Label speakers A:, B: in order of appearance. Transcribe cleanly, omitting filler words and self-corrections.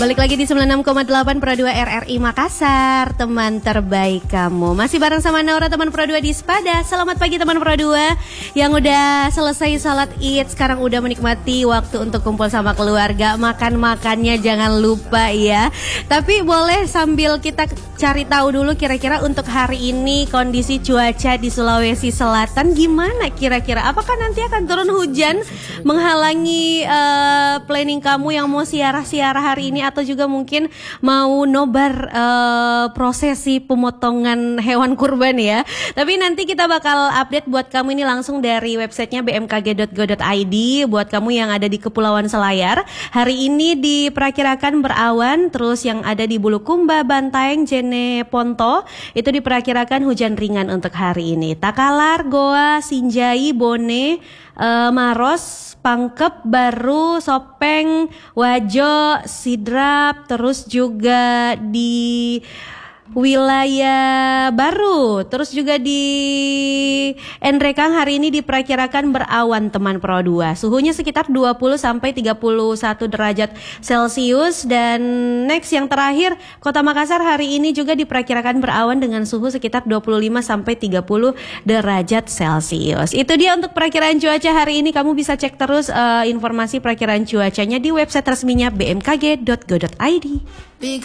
A: Balik lagi di 96,8 Pro 2 RRI Makassar, teman terbaik kamu. Masih bareng sama Naura, teman Pro 2 di Spada. Selamat pagi teman Pro 2 yang udah selesai salat Id, sekarang udah menikmati waktu untuk kumpul sama keluarga. Makan-makannya jangan lupa ya. Tapi boleh sambil kita cari tahu dulu kira-kira untuk hari ini kondisi cuaca di Sulawesi Selatan gimana kira-kira? Apakah nanti akan turun hujan menghalangi planning kamu yang mau siarah-siarah hari ini, atau juga mungkin mau nobar prosesi pemotongan hewan kurban ya. Tapi nanti kita bakal update buat kamu ini langsung dari websitenya bmkg.go.id. Buat kamu yang ada di Kepulauan Selayar, hari ini diperkirakan berawan. Terus yang ada di Bulukumba, Bantaeng, Jeneponto itu diperkirakan hujan ringan untuk hari ini. Takalar, Goa, Sinjai, Bone, Maros, Pangkep, Baru, Sopeng, Wajo, Sidrap, terus juga di wilayah Baru, terus juga di Endrekang hari ini diperkirakan berawan teman Pro 2. Suhunya sekitar 20 sampai 31 derajat Celcius. Dan next yang terakhir, Kota Makassar hari ini juga diperkirakan berawan dengan suhu sekitar 25 sampai 30 derajat Celcius. Itu dia untuk perakiraan cuaca hari ini. Kamu bisa cek terus informasi perakiraan cuacanya di website resminya bmkg.go.id.